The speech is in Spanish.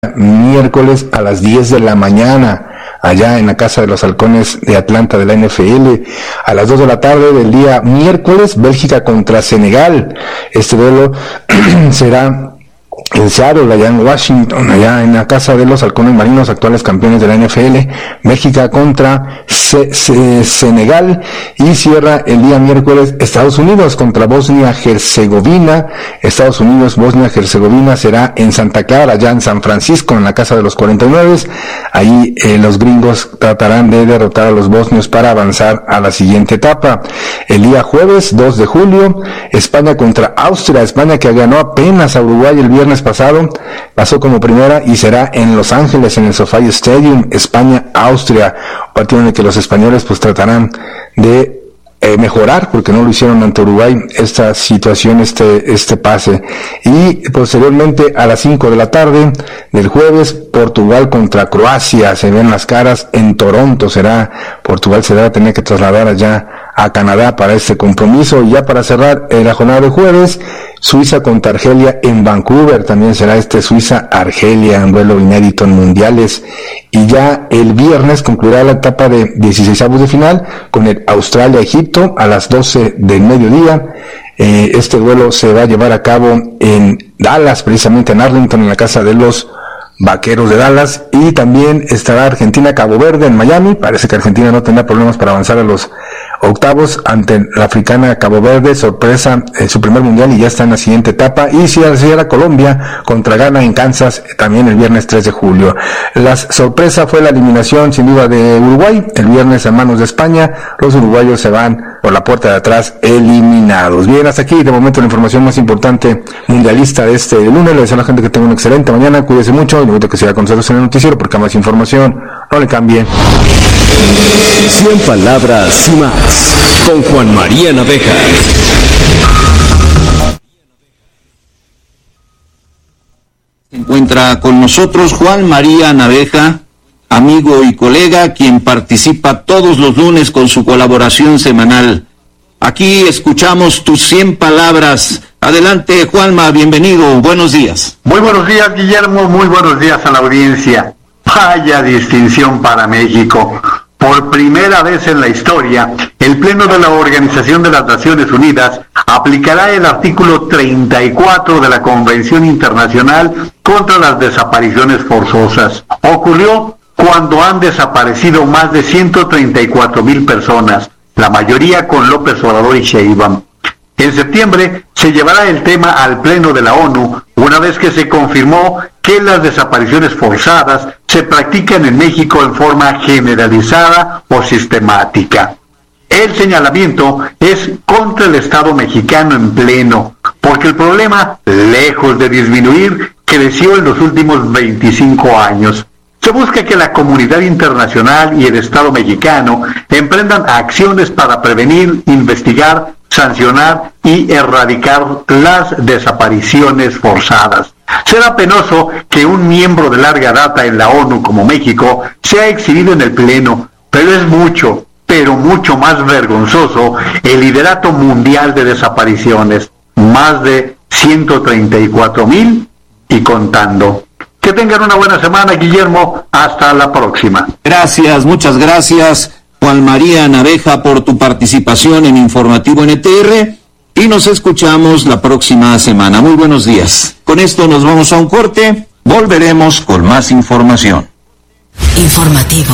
miércoles a las 10 de la mañana, allá en la Casa de los Halcones de Atlanta de la NFL. A las 2 de la tarde del día miércoles, Bélgica contra Senegal. Este duelo será en Seattle, allá en Washington, allá en la Casa de los Halcones Marinos, actuales campeones de la NFL. Bélgica contra Senegal. Y cierra el día miércoles Estados Unidos contra Bosnia-Herzegovina. Estados Unidos, Bosnia-Herzegovina será en Santa Clara, allá en San Francisco, en la Casa de los 49. Ahí los gringos tratarán de derrotar a los bosnios para avanzar a la siguiente etapa. El día jueves, 2 de julio, España contra Austria. España, que ganó apenas a Uruguay el viernes pasado, pasó como primera y será en Los Ángeles, en el SoFi Stadium. España-Austria, partido en el que los españoles pues tratarán de mejorar, porque no lo hicieron ante Uruguay, esta situación, este pase. Y posteriormente a las 5 de la tarde del jueves, Portugal contra Croacia. Se ven las caras en Toronto. Portugal se va a tener que trasladar allá a Canadá para este compromiso. Y ya para cerrar la jornada de jueves, Suiza contra Argelia en Vancouver. También será Suiza-Argelia, un duelo inédito en mundiales. Y ya el viernes concluirá la etapa de 16avos de final con el Australia-Egipto a las 12 del mediodía. Este duelo se va a llevar a cabo en Dallas, precisamente en Arlington, en la casa de los Vaqueros de Dallas. Y también estará Argentina-Cabo Verde en Miami. Parece que Argentina no tendrá problemas para avanzar a los octavos ante la africana Cabo Verde, sorpresa en su primer mundial y ya está en la siguiente etapa. Y Sierra Colombia contra Ghana en Kansas, también el viernes 3 de julio. La sorpresa fue la eliminación sin duda de Uruguay el viernes a manos de España. Los uruguayos se van por la puerta de atrás eliminados. Bien, hasta aquí de momento la información más importante mundialista de este lunes. Le deseo a la gente que tenga una excelente mañana, cuídese mucho y invito a que siga con nosotros en el noticiero porque más información no le cambie. 100 palabras y más con Juan María Naveja. Se encuentra con nosotros Juan María Naveja, amigo y colega, quien participa todos los lunes con su colaboración semanal. Aquí escuchamos tus 100 palabras. Adelante, Juanma, bienvenido, buenos días. Muy buenos días, Guillermo, muy buenos días a la audiencia. Vaya distinción para México. Por primera vez en la historia, el Pleno de la Organización de las Naciones Unidas aplicará el artículo 34 de la Convención Internacional contra las Desapariciones Forzosas. Ocurrió cuando han desaparecido más de 134,000 personas, la mayoría con López Obrador y Sheinbaum. En septiembre se llevará el tema al Pleno de la ONU, una vez que se confirmó que las desapariciones forzadas se practican en México en forma generalizada o sistemática. El señalamiento es contra el Estado mexicano en pleno, porque el problema, lejos de disminuir, creció en los últimos 25 años. Se busca que la comunidad internacional y el Estado mexicano emprendan acciones para prevenir, investigar, sancionar y erradicar las desapariciones forzadas. Será penoso que un miembro de larga data en la ONU como México sea exhibido en el Pleno, pero es mucho, pero mucho más vergonzoso el liderato mundial de desapariciones, más de 134,000 y contando. Que tengan una buena semana, Guillermo. Hasta la próxima. Gracias, muchas gracias, Juan María Naveja, por tu participación en Informativo NTR, y nos escuchamos la próxima semana. Muy buenos días. Con esto nos vamos a un corte, volveremos con más información. Informativo.